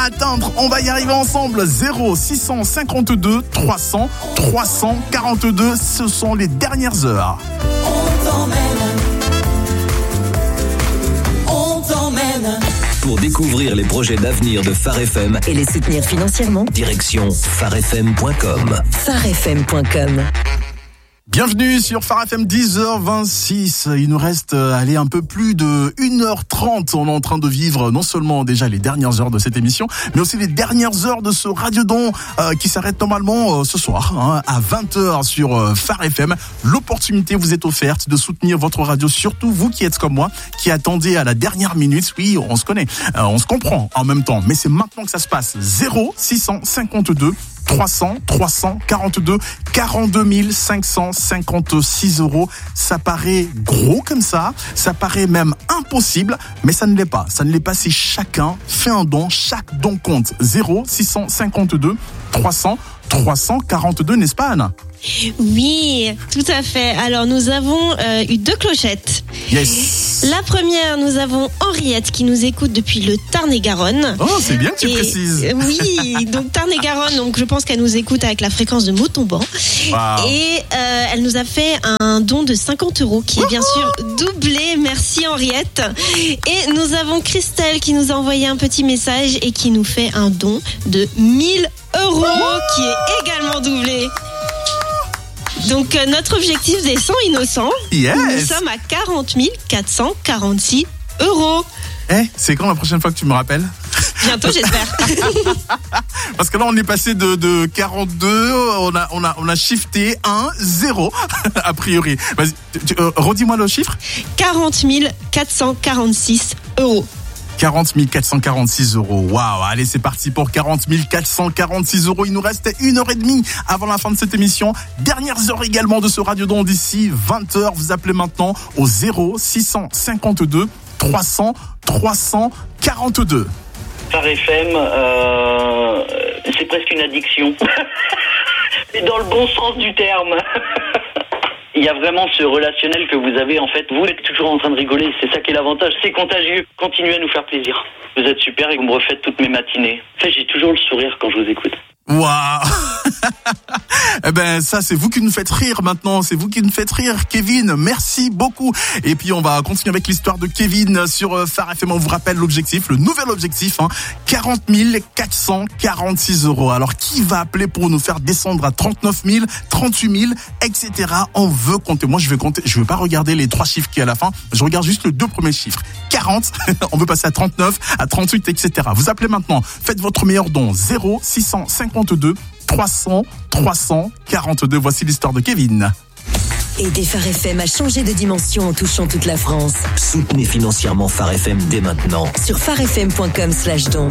atteindre. On va y arriver ensemble. 0652 300 342. Ce sont les dernières heures. On t'emmène. Pour découvrir les projets d'avenir de Phare FM et les soutenir financièrement, direction pharefm.com. pharefm.com. Bienvenue sur Phare FM, 10h26. Il nous reste un peu plus de 1h30. On est en train de vivre non seulement déjà les dernières heures de cette émission, mais aussi les dernières heures de ce Radiodon qui s'arrête normalement ce soir à 20h sur Phare FM. L'opportunité vous est offerte de soutenir votre radio, surtout vous qui êtes comme moi, qui attendez à la dernière minute. Oui, on se connaît, on se comprend en même temps, mais c'est maintenant que ça se passe. 0652 300 342 42 556 €. Ça paraît gros comme ça paraît même impossible, mais ça ne l'est pas. Ça ne l'est pas si chacun fait un don, chaque don compte. 0652 300 342, n'est-ce pas Anna ? Oui, tout à fait. Alors nous avons eu 2 clochettes. Yes. La première, nous avons Henriette qui nous écoute depuis le Tarn-et-Garonne. Oh, c'est bien que tu précises. Oui, donc Tarn-et-Garonne, donc je pense qu'elle nous écoute avec la fréquence de Montauban. Wow. Et elle nous a fait un don de 50 € qui est bien sûr doublé. Merci Henriette. Et nous avons Christelle qui nous a envoyé un petit message et qui nous fait un don de 1000 € qui est également doublé. Donc notre objectif des 100 innocents, yes. Nous sommes à 40 446 €. C'est quand la prochaine fois que tu me rappelles ? Bientôt, j'espère. Parce que là, on est passé de 42, on a shifté 1, 0, a priori. Vas-y, redis-moi le chiffre. 40 446 €. 40 446 €. Waouh, allez, c'est parti pour 40 446 €. Il nous reste 1h30 avant la fin de cette émission. Dernières heures également de ce Radiodon d'ici 20h. Vous appelez maintenant au 0652 300 342. Phare FM, c'est presque une addiction. Mais dans le bon sens du terme. Il y a vraiment ce relationnel que vous avez, en fait. Vous êtes toujours en train de rigoler, c'est ça qui est l'avantage. C'est contagieux. Continuez à nous faire plaisir. Vous êtes super et vous me refaites toutes mes matinées. En fait, j'ai toujours le sourire quand je vous écoute. Waouh. Eh ben ça, c'est vous qui nous faites rire maintenant, c'est vous qui nous faites rire, Kevin, merci beaucoup. Et puis on va continuer avec l'histoire de Kevin sur Phare FM. On vous rappelle l'objectif, le nouvel objectif, 40 446 €. Alors qui va appeler pour nous faire descendre à 39 000, 38 000, etc. On veut compter, moi je vais compter, je veux pas regarder les 3 chiffres qui est à la fin, je regarde juste les 2 premiers chiffres. 40, on veut passer à 39, à 38, etc. Vous appelez maintenant, faites votre meilleur don, 0652 300 342. Voici l'histoire de Kevin. Aider Phare FM à changer de dimension en touchant toute la France. Soutenez financièrement Phare FM dès maintenant. Sur pharefm.com/don.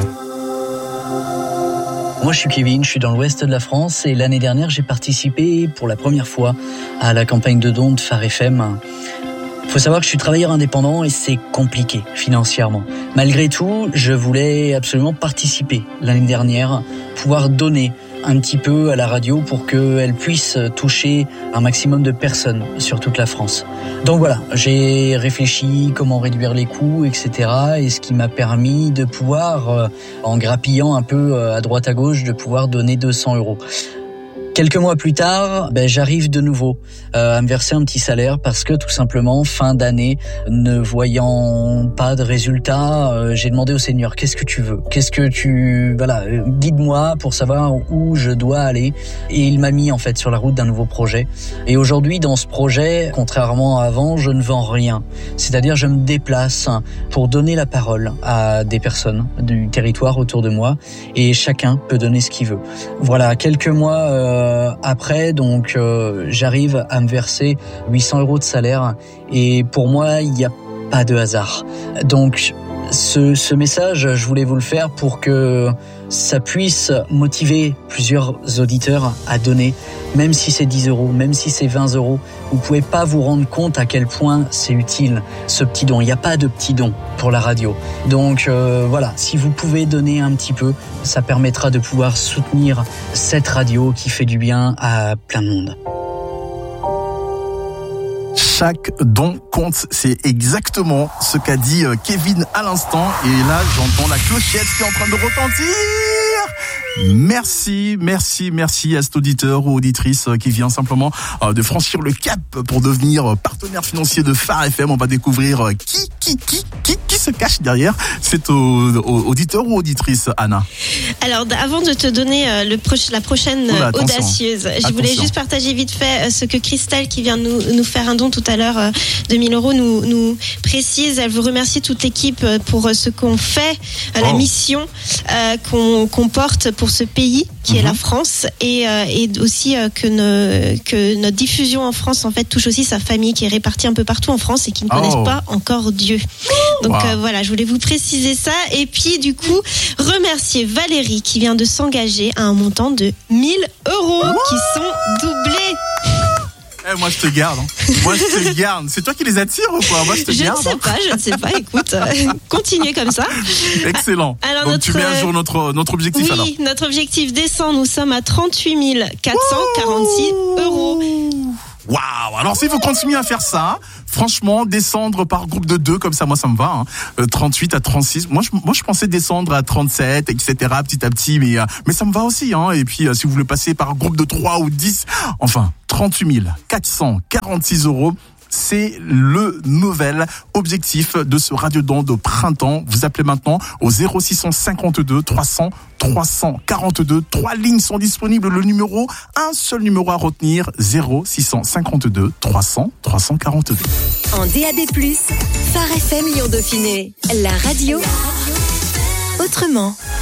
Moi, je suis Kevin, je suis dans l'ouest de la France et l'année dernière, j'ai participé pour la première fois à la campagne de dons de Phare FM. Il faut savoir que je suis travailleur indépendant et c'est compliqué financièrement. Malgré tout, je voulais absolument participer l'année dernière, pouvoir donner un petit peu à la radio pour qu'elle puisse toucher un maximum de personnes sur toute la France. Donc voilà, j'ai réfléchi comment réduire les coûts, etc. Et ce qui m'a permis de pouvoir, en grappillant un peu à droite à gauche, de pouvoir donner 200 €. Quelques mois plus tard, j'arrive de nouveau à me verser un petit salaire parce que tout simplement, fin d'année, ne voyant pas de résultats, j'ai demandé au Seigneur, qu'est-ce que tu veux ? Guide-moi pour savoir où je dois aller. Et il m'a mis en fait sur la route d'un nouveau projet. Et aujourd'hui, dans ce projet, contrairement à avant, je ne vends rien. C'est-à-dire, je me déplace pour donner la parole à des personnes du territoire autour de moi et chacun peut donner ce qu'il veut. Voilà, quelques mois après, donc j'arrive à me verser 800 € de salaire et pour moi, il n'y a pas de hasard. Donc ce message, je voulais vous le faire pour que ça puisse motiver plusieurs auditeurs à donner, même si c'est 10 €, même si c'est 20 €. Vous pouvez pas vous rendre compte à quel point c'est utile, ce petit don. Il n'y a pas de petit don pour la radio. Donc voilà, si vous pouvez donner un petit peu, ça permettra de pouvoir soutenir cette radio qui fait du bien à plein de monde. Chaque don compte, c'est exactement ce qu'a dit Kevin à l'instant. Et là, j'entends la clochette qui est en train de retentir. Merci à cet auditeur ou auditrice qui vient simplement de franchir le cap pour devenir partenaire financier de Phare FM. On va découvrir qui se cache derrière cet auditeur ou auditrice, Anna. Alors, avant de te donner la prochaine audacieuse, je voulais juste partager vite fait ce que Christelle, qui vient nous faire un don tout à l'heure de 1 000 €, nous précise. Elle veut remercier toute l'équipe pour ce qu'on fait, la mission qu'on porte pour ce pays qui est la France, et aussi que notre diffusion en France en fait touche aussi sa famille qui est répartie un peu partout en France et qui ne connaissent pas encore Dieu. Donc voilà, je voulais vous préciser ça, et puis du coup remercier Valérie qui vient de s'engager à un montant de 1 000 € qui sont doublés. Moi je te garde. C'est toi qui les attires ou quoi? Moi je te garde. Je ne sais pas. Écoute, continuez comme ça. Excellent. Alors, donc tu mets à jour notre objectif. Oui, alors. Notre objectif descend. Nous sommes à 38 446 €. Waouh! Alors si vous continuez à faire ça, franchement, descendre par groupe de 2, comme ça, moi ça me va. 38 à 36. Moi je pensais descendre à 37, etc. petit à petit, mais ça me va aussi. Et puis si vous voulez passer par groupe de 3 ou 10, enfin 38 446 €. C'est le nouvel objectif de ce radiodon de printemps. Vous appelez maintenant au 0652 300 342. 3 lignes sont disponibles. Un seul numéro à retenir, 0652 300 342. En DAB+, Phare FM Lyon Dauphiné. La radio autrement.